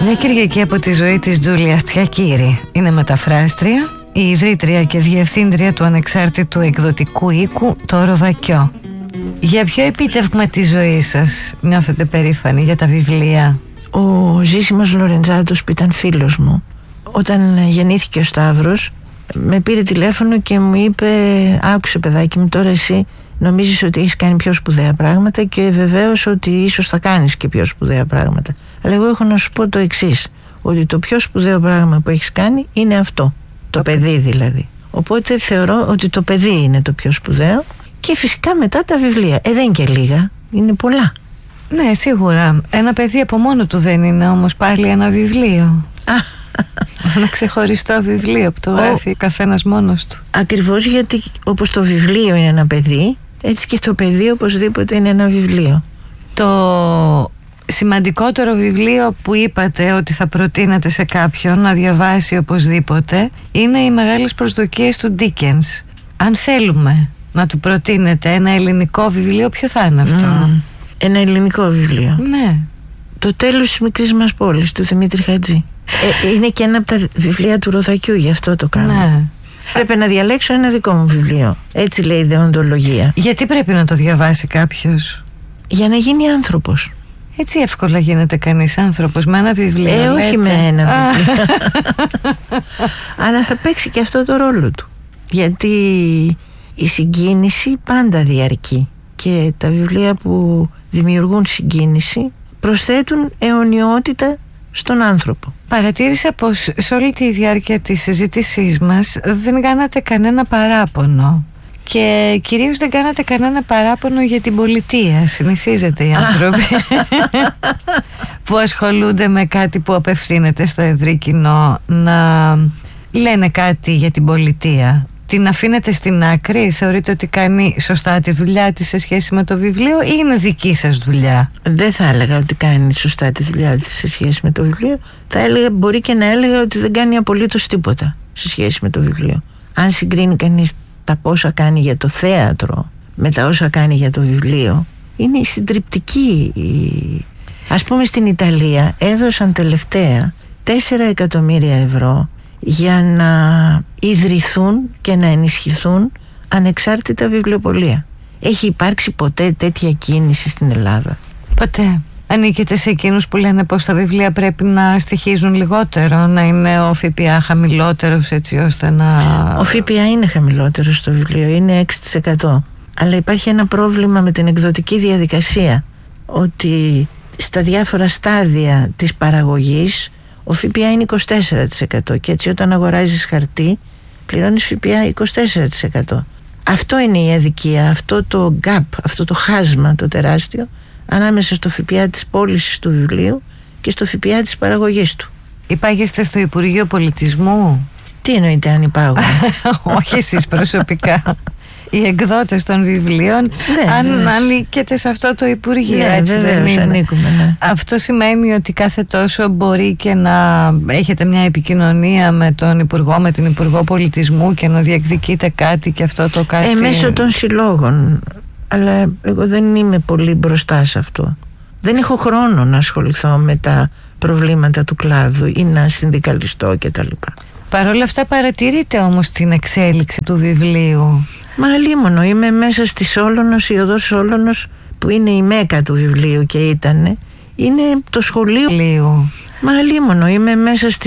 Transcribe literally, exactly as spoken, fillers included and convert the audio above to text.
Μια Κυριακή από τη ζωή της Τζούλια Τσιακίρη. Είναι μεταφράστρια, η ιδρύτρια και διευθύντρια του ανεξάρτητου εκδοτικού οίκου Το Ροδακιό. Για ποιο επίτευγμα της ζωής σας νιώθετε περήφανοι για τα βιβλία? Ο Ζήσιμος Λορεντζάτος, που ήταν φίλος μου, όταν γεννήθηκε ο Σταύρος, με πήρε τηλέφωνο και μου είπε: άκουσε παιδάκι μου, τώρα εσύ νομίζεις ότι έχεις κάνει πιο σπουδαία πράγματα και βεβαίως ότι ίσως θα κάνεις και πιο σπουδαία πράγματα, αλλά εγώ έχω να σου πω το εξής, ότι το πιο σπουδαίο πράγμα που έχεις κάνει είναι αυτό, το παιδί δηλαδή. Οπότε θεωρώ ότι το παιδί είναι το πιο σπουδαίο και φυσικά μετά τα βιβλία. Ε, δεν είναι και λίγα, είναι πολλά. Ναι, σίγουρα. Ένα παιδί από μόνο του δεν είναι όμως πάλι ένα βιβλίο. Ένα ξεχωριστό βιβλίο που το γράφει ο καθένας μόνος του. Ακριβώς, γιατί όπως το βιβλίο είναι ένα παιδί, έτσι και το παιδί οπωσδήποτε είναι ένα βιβλίο. Το σημαντικότερο βιβλίο που είπατε ότι θα προτείνατε σε κάποιον να διαβάσει οπωσδήποτε είναι οι Μεγάλες Προσδοκίες του Ντίκενς. Αν θέλουμε να του προτείνετε ένα ελληνικό βιβλίο, ποιο θα είναι αυτό? Mm, ένα ελληνικό βιβλίο. Ναι. Το τέλος της μικρής μας πόλης, του Δημήτρη Χατζή. Ε, είναι και ένα από τα βιβλία του Ροδακιού, γι' αυτό το κάνω. Ναι. Πρέπει να διαλέξω ένα δικό μου βιβλίο. Έτσι λέει η δεοντολογία. Γιατί πρέπει να το διαβάσει κάποιος? Για να γίνει άνθρωπος. Έτσι εύκολα γίνεται κανείς άνθρωπος με ένα βιβλίο? Ε, όχι λέτε. με ένα βιβλίο. Αλλά θα παίξει και αυτό το ρόλο του. Γιατί η συγκίνηση πάντα διαρκεί και τα βιβλία που δημιουργούν συγκίνηση προσθέτουν αιωνιότητα στον άνθρωπο. Παρατήρησα πως σε όλη τη διάρκεια της συζήτησής μας δεν κάνατε κανένα παράπονο και κυρίως δεν κάνατε κανένα παράπονο για την πολιτεία. Συνηθίζεται οι άνθρωποι που ασχολούνται με κάτι που απευθύνεται στο ευρύ κοινό να λένε κάτι για την πολιτεία. Την αφήνετε στην άκρη? Θεωρείτε ότι κάνει σωστά τη δουλειά της σε σχέση με το βιβλίο ή είναι δική σας δουλειά? Δεν θα έλεγα ότι κάνει σωστά τη δουλειά της σε σχέση με το βιβλίο. Θα έλεγα, μπορεί και να έλεγα ότι δεν κάνει απολύτως τίποτα σε σχέση με το βιβλίο. Αν συγκρίνει κανείς τα πόσα κάνει για το θέατρο με τα όσα κάνει για το βιβλίο, είναι συντριπτική. Ας πούμε στην Ιταλία έδωσαν τελευταία τέσσερα εκατομμύρια ευρώ για να ιδρυθούν και να ενισχυθούν ανεξάρτητα βιβλιοπωλεία. Έχει υπάρξει ποτέ τέτοια κίνηση στην Ελλάδα? Ποτέ. Ανήκετε σε εκείνους που λένε πως τα βιβλία πρέπει να στοιχίζουν λιγότερο, να είναι ο ΦΠΑ χαμηλότερος έτσι ώστε να... Ο ΦΠΑ είναι χαμηλότερος στο βιβλίο, είναι έξι τοις εκατό. Αλλά υπάρχει ένα πρόβλημα με την εκδοτική διαδικασία, ότι στα διάφορα στάδια της παραγωγής ο ΦΠΑ είναι είκοσι τέσσερα τοις εκατό και έτσι όταν αγοράζεις χαρτί πληρώνεις ΦΠΑ είκοσι τέσσερα τοις εκατό. Αυτό είναι η αδικία, αυτό το gap, αυτό το χάσμα το τεράστιο ανάμεσα στο ΦΠΑ της πώλησης του βιβλίου και στο ΦΠΑ της παραγωγής του. Υπάγεστε στο Υπουργείο Πολιτισμού? Τι εννοείται αν υπάγω? Όχι εσείς προσωπικά. Οι εκδότες των βιβλίων, ναι, αν ναι, ανήκετε σε αυτό το Υπουργείο, ναι, έτσι βεβαίως, δεν είναι? ανήκουμε, ναι. Αυτό σημαίνει ότι κάθε τόσο μπορεί και να έχετε μια επικοινωνία με τον Υπουργό, με την Υπουργό Πολιτισμού και να διεκδικείτε κάτι και αυτό το κάτι... Ε, μέσω των συλλόγων. Αλλά εγώ δεν είμαι πολύ μπροστά σε αυτό. Δεν έχω χρόνο να ασχοληθώ με τα προβλήματα του κλάδου ή να συνδικαλιστώ κτλ. Παρ' όλα αυτά παρατηρείτε όμως την εξέλιξη του βιβλίου? Μα αλίμονο, είμαι μέσα στη Σόλωνος, η οδός Σόλωνος που είναι η μέκα του βιβλίου και ήτανε, είναι το σχολείο. Βιβλίου. Μα αλίμονο, είμαι μέσα στη